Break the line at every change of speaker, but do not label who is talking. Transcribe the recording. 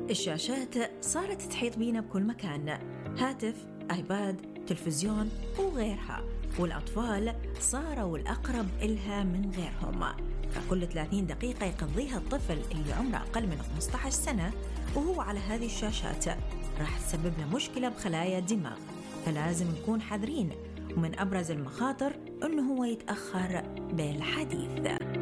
الشاشات صارت تحيط بينا بكل مكان، هاتف، آيباد، تلفزيون وغيرها، والأطفال صاروا الأقرب إلها من غيرهم. فكل 30 دقيقة يقضيها الطفل اللي عمره أقل من 15 سنة وهو على هذه الشاشات راح تسبب له مشكلة بخلايا الدماغ، فلازم نكون حذرين. ومن أبرز المخاطر أنه هو يتأخر بالحديث.